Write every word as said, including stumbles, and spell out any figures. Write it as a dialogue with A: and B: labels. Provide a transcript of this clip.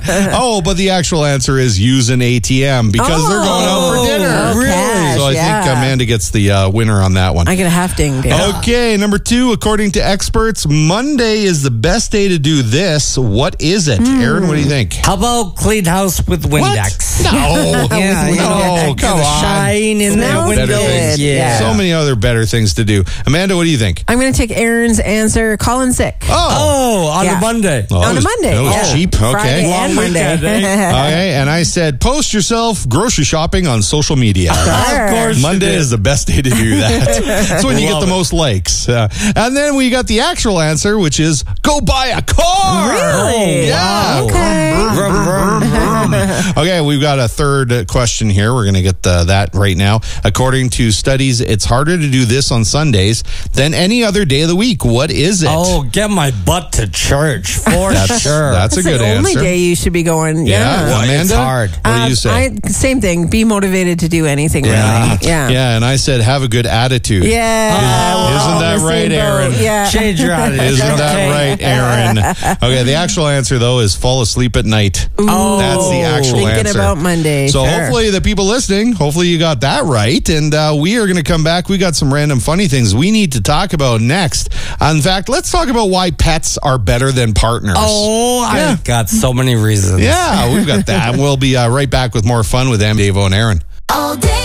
A: Oh, but the actual answer is use an A T M because oh, they're going out for dinner.
B: Oh,
A: really?
B: cash,
A: So I
B: yeah.
A: think Amanda gets the uh, winner on that one.
B: I get a half ding. ding.
A: Okay, number two, according to experts, Monday is the best day to do this. What is it?
B: Mm.
A: Aaron, what do you think?
C: How about clean house with Windex?
A: What? No.
C: Yeah, you know,
A: no, come on.
C: shine in there.
B: Smells
A: Better
B: good.
A: things.
B: Yeah.
A: So many other better things to do. Amanda, what do you think?
B: I'm going to take Aaron's answer. Colin sick.
C: Oh, on
B: Yeah.
C: a Monday.
A: Oh,
B: On
A: it
B: a
A: was-
B: Monday.
A: That was
B: yeah.
A: cheap. Okay.
B: Friday
C: Long
B: and Monday.
C: weekend, eh?
A: Okay, and I said post yourself grocery shopping on social media.
C: Of course.
A: Monday is the best day to do that. That's when you get
C: Love
A: the
C: it.
A: most likes. Uh, and then we got the actual answer, which is go buy a car.
B: Really?
A: Yeah.
B: Okay.
C: Vroom, vroom, vroom.
A: Okay, we've got a third uh, question here. We're going to get uh, that right now. According to studies, it's harder to do this on Sundays than any other day of the week. What is it?
C: Oh, get my butt to church for
A: that's,
C: sure.
A: that's a
B: That's
A: good
B: the only
A: answer.
B: day you should be going.
A: Yeah,
B: Yeah.
C: Well,
A: Amanda,
C: it's hard.
A: what do
B: Uh,
A: you say?
B: I, same thing. Be motivated to do anything.
A: yeah.
B: Really. Yeah.
A: Yeah, and I said have a good attitude.
B: Yeah. we're
A: Isn't
B: all
A: that
B: in the
A: right,
B: same boat.
A: Aaron?
B: Yeah.
C: Change your attitude.
A: Isn't that
C: Okay.
A: right, Aaron? Okay, the actual answer, though, is fall asleep at night.
B: Ooh.
A: That's the actual
B: Thinking
A: answer.
B: about Monday.
A: So
B: Sure.
A: hopefully the people listening, hopefully you got that right. And uh, we are going to come back. We got some random funny things we need to talk about next. In fact, let's talk about why pets are better than partners.
C: Oh,
A: Yeah.
C: I've got so many reasons.
A: Yeah, we've got that. We'll be uh, right back with more fun with Am, Davo, and Aaron.
D: All day